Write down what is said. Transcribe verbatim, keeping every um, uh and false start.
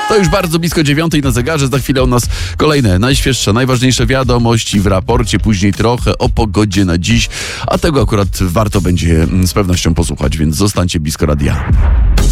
To już bardzo blisko dziewiątej na zegarze. Za chwilę u nas kolejne, najświeższe, najważniejsze wiadomości w raporcie. Później trochę o pogodzie na dziś, a tego akurat warto będzie z pewnością posłuchać, więc zostańcie blisko radia.